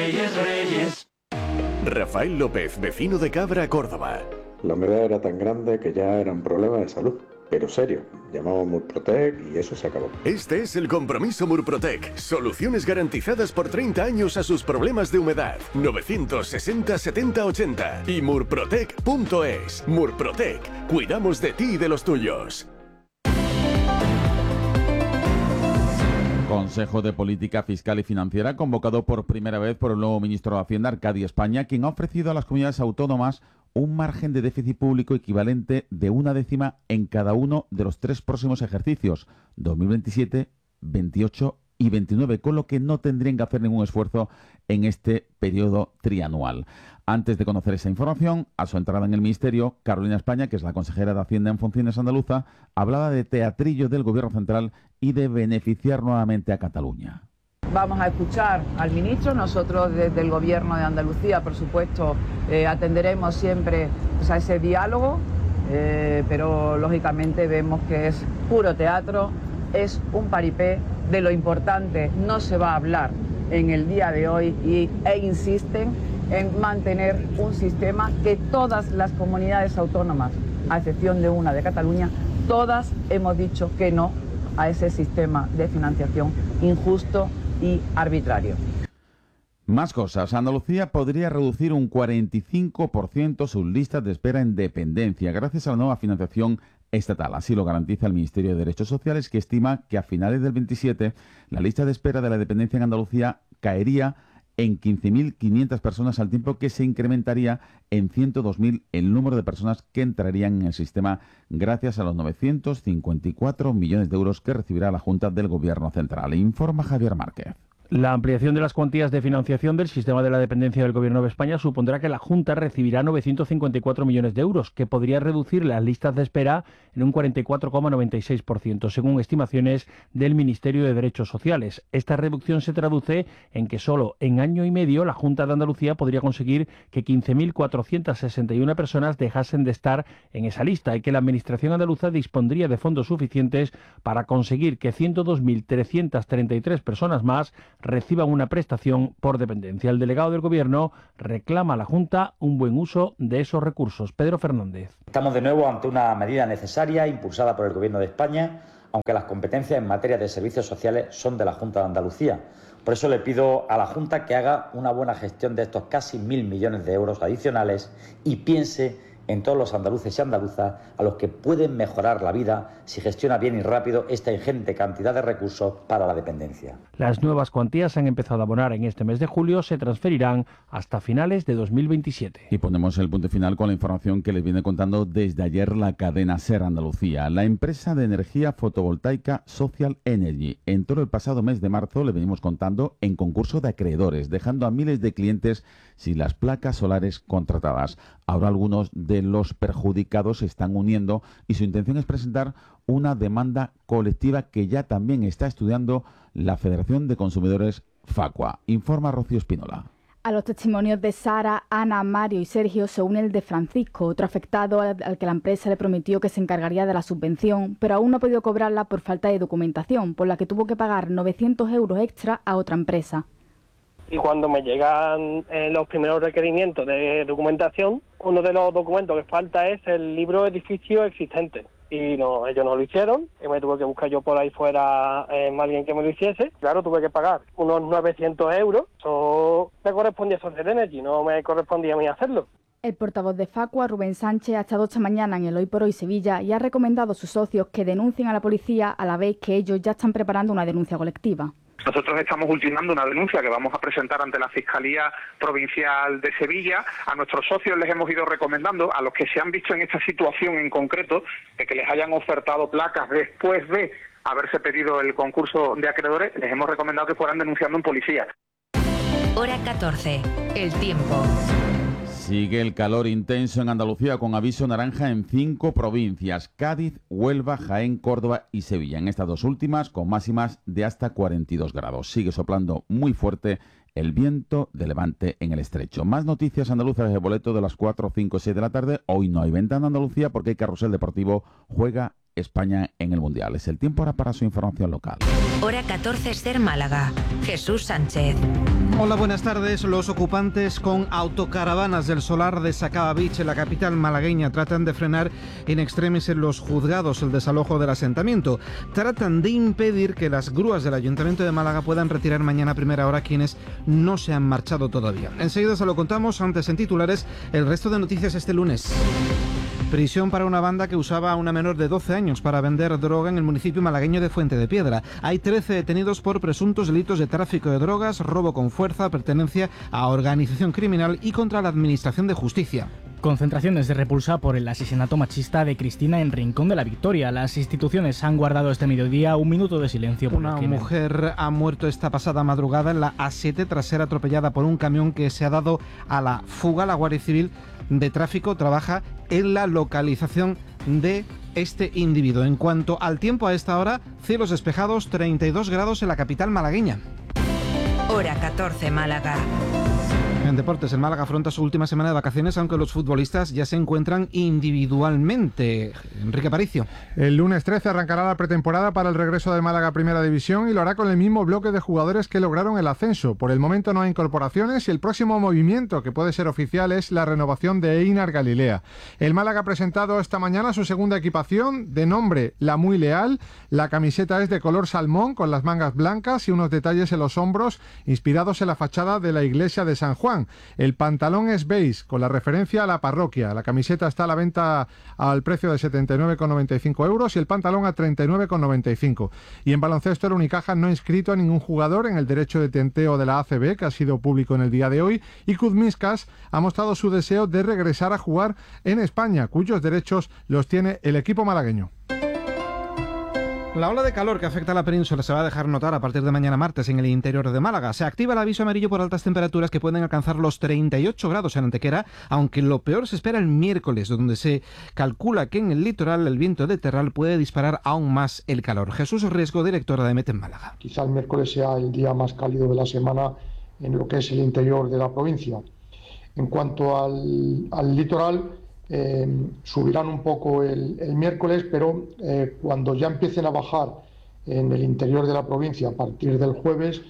Rafael López, vecino de Cabra, Córdoba. La humedad era tan grande que ya era un problema de salud, pero serio. Llamamos a Murprotec y eso se acabó. Este es el compromiso Murprotec. Soluciones garantizadas por 30 años a sus problemas de humedad. 960 70 80 y murprotec.es. Murprotec. Cuidamos de ti y de los tuyos. Consejo de Política Fiscal y Financiera convocado por primera vez por el nuevo ministro de Hacienda, Arcadi España, quien ha ofrecido a las comunidades autónomas un margen de déficit público equivalente de 1/10 en cada uno de los 3 próximos ejercicios, 2027, 28 y 29, con lo que no tendrían que hacer ningún esfuerzo en este periodo trianual. Antes de conocer esa información, a su entrada en el Ministerio, Carolina España, que es la consejera de Hacienda en funciones andaluza, hablaba de teatrillo del Gobierno central y de beneficiar nuevamente a Cataluña. Vamos a escuchar al ministro. Nosotros desde el Gobierno de Andalucía, por supuesto, atenderemos siempre a ese diálogo, pero lógicamente vemos que es puro teatro, es un paripé. De lo importante no se va a hablar en el día de hoy e insisten en mantener un sistema que todas las comunidades autónomas, a excepción de una de Cataluña, todas hemos dicho que no a ese sistema de financiación injusto y arbitrario. Más cosas. Andalucía podría reducir un 45% sus listas de espera en dependencia gracias a la nueva financiación estatal. Así lo garantiza el Ministerio de Derechos Sociales, que estima que a finales del 27 la lista de espera de la dependencia en Andalucía caería en 15.500 personas, al tiempo que se incrementaría en 102.000 el número de personas que entrarían en el sistema gracias a los 954 millones de euros que recibirá la Junta del Gobierno Central. Informa Javier Márquez. La ampliación de las cuantías de financiación del sistema de la dependencia del Gobierno de España supondrá que la Junta recibirá 954 millones de euros, que podría reducir las listas de espera en un 44,96%, según estimaciones del Ministerio de Derechos Sociales. Esta reducción se traduce en que solo en año y medio la Junta de Andalucía podría conseguir que 15.461 personas dejasen de estar en esa lista y que la Administración andaluza dispondría de fondos suficientes para conseguir que 102.333 personas más reciban una prestación por dependencia. El delegado del Gobierno reclama a la Junta un buen uso de esos recursos. Pedro Fernández. Estamos de nuevo ante una medida necesaria impulsada por el Gobierno de España, aunque las competencias en materia de servicios sociales son de la Junta de Andalucía. Por eso le pido a la Junta que haga una buena gestión de estos casi 1.000 millones de euros adicionales y piense en todos los andaluces y andaluzas a los que pueden mejorar la vida si gestiona bien y rápido esta ingente cantidad de recursos para la dependencia. Las nuevas cuantías se han empezado a abonar en este mes de julio, se transferirán hasta finales de 2027. Y ponemos el punto final con la información que les viene contando desde ayer la cadena SER Andalucía. La empresa de energía fotovoltaica Social Energy entró el pasado mes de marzo, le venimos contando, en concurso de acreedores, dejando a miles de clientes sin las placas solares contratadas. Ahora algunos de los perjudicados se están uniendo y su intención es presentar una demanda colectiva que ya también está estudiando la Federación de Consumidores Facua. Informa Rocío Espínola. A los testimonios de Sara, Ana, Mario y Sergio se une el de Francisco, otro afectado al que la empresa le prometió que se encargaría de la subvención, pero aún no ha podido cobrarla por falta de documentación, por la que tuvo que pagar 900 euros extra a otra empresa. Y cuando me llegan los primeros requerimientos de documentación, uno de los documentos que falta es el libro de edificio existente. Y no, ellos no lo hicieron, y me tuve que buscar yo por ahí fuera alguien que me lo hiciese. Claro, tuve que pagar unos 900 euros. Eso me correspondía a Social Energy, no me correspondía a mí hacerlo. El portavoz de Facua, Rubén Sánchez, ha estado esta mañana en el Hoy por Hoy Sevilla y ha recomendado a sus socios que denuncien a la policía a la vez que ellos ya están preparando una denuncia colectiva. Nosotros estamos ultimando una denuncia que vamos a presentar ante la Fiscalía Provincial de Sevilla. A nuestros socios les hemos ido recomendando, a los que se han visto en esta situación en concreto, de que les hayan ofertado placas después de haberse pedido el concurso de acreedores, les hemos recomendado que fueran denunciando en policía. Hora 14. El tiempo. Sigue el calor intenso en Andalucía con aviso naranja en 5 provincias: Cádiz, Huelva, Jaén, Córdoba y Sevilla. En estas dos últimas con máximas de hasta 42 grados. Sigue soplando muy fuerte el viento de levante en el estrecho. Más noticias andaluzas de boleto de las 4, 5, 6 de la tarde. Hoy no hay venta en Andalucía porque hay carrusel deportivo. Juega España en el Mundial. Es el tiempo ahora para su información local. Hora 14, Ser Málaga. Jesús Sánchez. Hola, buenas tardes. Los ocupantes con autocaravanas del solar de Sacaba Beach, en la capital malagueña, tratan de frenar in extremis en los juzgados el desalojo del asentamiento. Tratan de impedir que las grúas del Ayuntamiento de Málaga puedan retirar mañana a primera hora quienes no se han marchado todavía. Enseguida se lo contamos, antes en titulares, el resto de noticias este lunes. Prisión para una banda que usaba a una menor de 12 años para vender droga en el municipio malagueño de Fuente de Piedra. Hay 13 detenidos por presuntos delitos de tráfico de drogas, robo con fuerza, pertenencia a organización criminal y contra la Administración de Justicia. Concentraciones de repulsa por el asesinato machista de Cristina en Rincón de la Victoria. Las instituciones han guardado este mediodía un minuto de silencio por Una mujer ha muerto esta pasada madrugada en la A7 tras ser atropellada por un camión que se ha dado a la fuga. La Guardia Civil de Tráfico trabaja en la localización de este individuo. En cuanto al tiempo, a esta hora, cielos despejados, 32 grados en la capital malagueña. Hora 14, Málaga. En deportes, el Málaga afronta su última semana de vacaciones, aunque los futbolistas ya se encuentran individualmente. Enrique Aparicio. El lunes 13 arrancará la pretemporada para el regreso de Málaga a Primera División y lo hará con el mismo bloque de jugadores que lograron el ascenso. Por el momento no hay incorporaciones y el próximo movimiento que puede ser oficial es la renovación de Einar Galilea. El Málaga ha presentado esta mañana su segunda equipación, de nombre La Muy Leal. La camiseta es de color salmón con las mangas blancas y unos detalles en los hombros inspirados en la fachada de la iglesia de San Juan. El pantalón es beige, con la referencia a la parroquia. La camiseta está a la venta al precio de 79,95 euros y el pantalón a 39,95. Y en baloncesto, el Unicaja no ha inscrito a ningún jugador en el derecho de tenteo de la ACB, que ha sido público en el día de hoy, y Kuzminskas ha mostrado su deseo de regresar a jugar en España, cuyos derechos los tiene el equipo malagueño. La ola de calor que afecta a la península se va a dejar notar a partir de mañana martes en el interior de Málaga. Se activa el aviso amarillo por altas temperaturas que pueden alcanzar los 38 grados en Antequera, aunque lo peor se espera el miércoles, donde se calcula que en el litoral el viento de terral puede disparar aún más el calor. Jesús Riesgo, director de AEMET en Málaga. Quizá el miércoles sea el día más cálido de la semana en lo que es el interior de la provincia. En cuanto al litoral, subirán un poco el miércoles, pero cuando ya empiecen a bajar en el interior de la provincia a partir del jueves,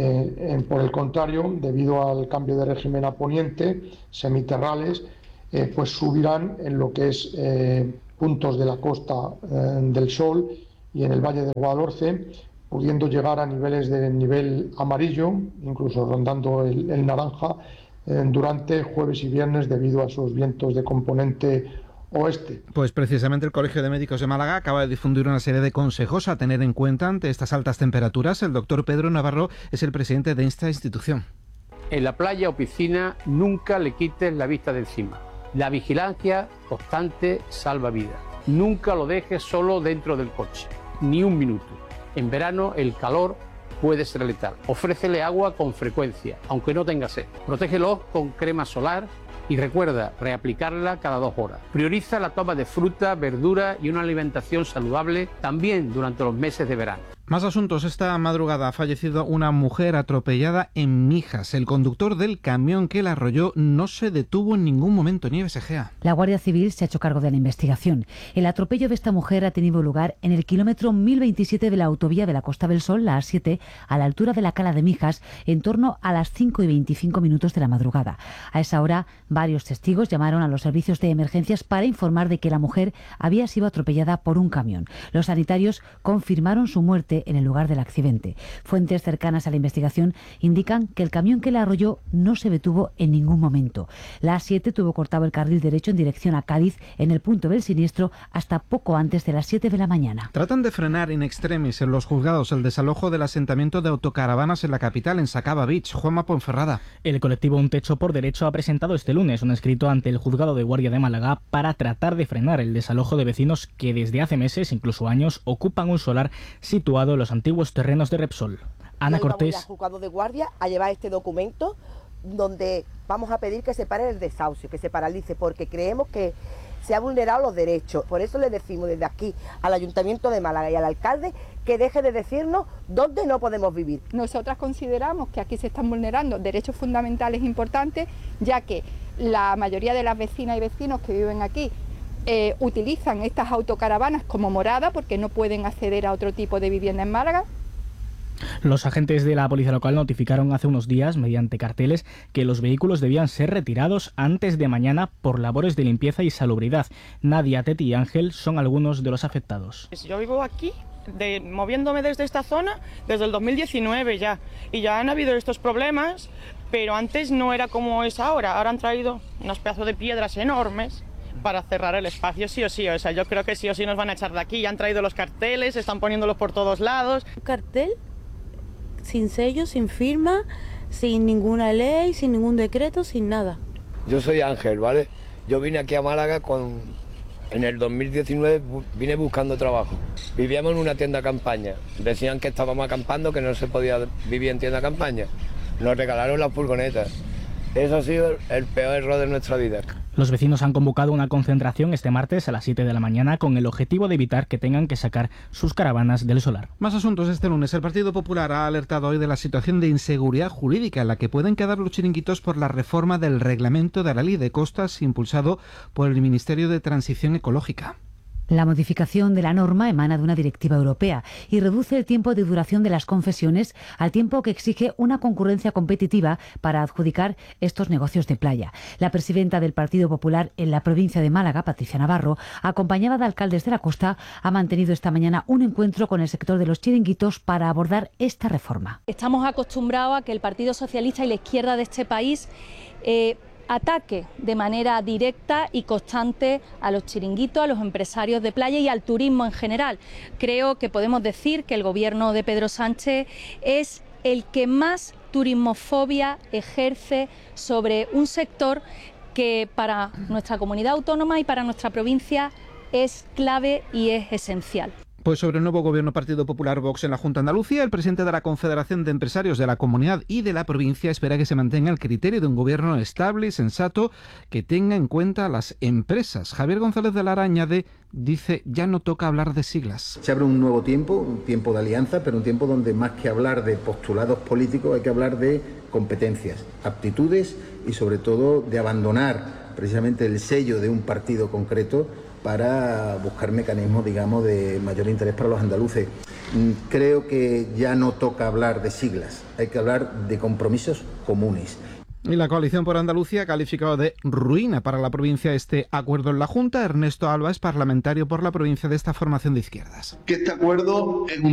por el contrario, debido al cambio de régimen a poniente, semiterrales, pues subirán en lo que es puntos de la Costa del Sol y en el Valle del Guadalhorce, pudiendo llegar a niveles de nivel amarillo, incluso rondando el naranja, durante jueves y viernes debido a esos vientos de componente oeste. Pues precisamente el Colegio de Médicos de Málaga acaba de difundir una serie de consejos a tener en cuenta ante estas altas temperaturas. El doctor Pedro Navarro es el presidente de esta institución. En la playa o piscina nunca le quites la vista de encima. La vigilancia constante salva vidas. Nunca lo dejes solo dentro del coche, ni un minuto. En verano el calor puede ser letal. Ofrécele agua con frecuencia, aunque no tenga sed. Protégelos con crema solar y recuerda reaplicarla cada 2 horas. Prioriza la toma de fruta, verdura y una alimentación saludable también durante los meses de verano. Más asuntos. Esta madrugada ha fallecido una mujer atropellada en Mijas. El conductor del camión que la arrolló no se detuvo en ningún momento. Nieves Egea. La Guardia Civil se ha hecho cargo de la investigación. El atropello de esta mujer ha tenido lugar en el kilómetro 1027 de la autovía de la Costa del Sol, la A7, a la altura de la Cala de Mijas, en torno a las 5:25 de la madrugada. A esa hora, varios testigos llamaron a los servicios de emergencias para informar de que la mujer había sido atropellada por un camión. Los sanitarios confirmaron su muerte en el lugar del accidente. Fuentes cercanas a la investigación indican que el camión que la arrolló no se detuvo en ningún momento. La A7 tuvo cortado el carril derecho en dirección a Cádiz en el punto del siniestro hasta poco antes de las 7 de la mañana. Tratan de frenar in extremis en los juzgados el desalojo del asentamiento de autocaravanas en la capital, en Sacaba Beach. Juanma Ponferrada. El colectivo Un Techo por Derecho ha presentado este lunes un escrito ante el Juzgado de Guardia de Málaga para tratar de frenar el desalojo de vecinos que desde hace meses, incluso años, ocupan un solar situado en los antiguos terrenos de Repsol. Ana Cortés. Al Juzgado de Guardia a llevar este documento donde vamos a pedir que se pare el desahucio, que se paralice, porque creemos que se ha vulnerado los derechos. Por eso le decimos desde aquí al Ayuntamiento de Málaga y al alcalde que deje de decirnos dónde no podemos vivir. Nosotras consideramos que aquí se están vulnerando derechos fundamentales importantes, ya que la mayoría de las vecinas y vecinos que viven aquí utilizan estas autocaravanas como morada porque no pueden acceder a otro tipo de vivienda en Málaga. Los agentes de la policía local notificaron hace unos días, mediante carteles, que los vehículos debían ser retirados antes de mañana por labores de limpieza y salubridad. Nadia, Teti y Ángel son algunos de los afectados. Yo vivo aquí, moviéndome desde esta zona desde el 2019 ya, y ya han habido estos problemas, pero antes no era como es ahora. Ahora han traído unos pedazos de piedras enormes para cerrar el espacio sí o sí. O sea, yo creo que sí o sí nos van a echar de aquí. Ya han traído los carteles, están poniéndolos por todos lados. Un cartel sin sello, sin firma, sin ninguna ley, sin ningún decreto, sin nada. Yo soy Ángel, ¿vale? Yo vine aquí a Málaga en el 2019 vine buscando trabajo. Vivíamos en una tienda campaña. Decían que estábamos acampando, que no se podía vivir en tienda campaña. Nos regalaron las furgonetas. Eso ha sido el peor error de nuestra vida. Los vecinos han convocado una concentración este martes a las 7 de la mañana con el objetivo de evitar que tengan que sacar sus caravanas del solar. Más asuntos este lunes. El Partido Popular ha alertado hoy de la situación de inseguridad jurídica en la que pueden quedar los chiringuitos por la reforma del reglamento de la Ley de Costas impulsado por el Ministerio de Transición Ecológica. La modificación de la norma emana de una directiva europea y reduce el tiempo de duración de las concesiones al tiempo que exige una concurrencia competitiva para adjudicar estos negocios de playa. La presidenta del Partido Popular en la provincia de Málaga, Patricia Navarro, acompañada de alcaldes de la costa, ha mantenido esta mañana un encuentro con el sector de los chiringuitos para abordar esta reforma. Estamos acostumbrados a que el Partido Socialista y la izquierda de este país ataque de manera directa y constante a los chiringuitos, a los empresarios de playa y al turismo en general. Creo que podemos decir que el gobierno de Pedro Sánchez es el que más turismofobia ejerce sobre un sector que para nuestra comunidad autónoma y para nuestra provincia es clave y es esencial. Pues sobre el nuevo gobierno Partido Popular Vox en la Junta de Andalucía, el presidente de la Confederación de Empresarios de la Comunidad y de la provincia espera que se mantenga el criterio de un gobierno estable y sensato que tenga en cuenta a las empresas. Javier González de Lara añade, dice, ya no toca hablar de siglas. Se abre un nuevo tiempo, un tiempo de alianza, pero un tiempo donde más que hablar de postulados políticos hay que hablar de competencias, aptitudes y sobre todo de abandonar precisamente el sello de un partido concreto para buscar mecanismos, digamos, de mayor interés para los andaluces. Creo que ya no toca hablar de siglas, hay que hablar de compromisos comunes. Y la Coalición por Andalucía ha calificado de ruina para la provincia este acuerdo en la Junta. Ernesto Alba es parlamentario por la provincia de esta formación de izquierdas. Que este acuerdo es un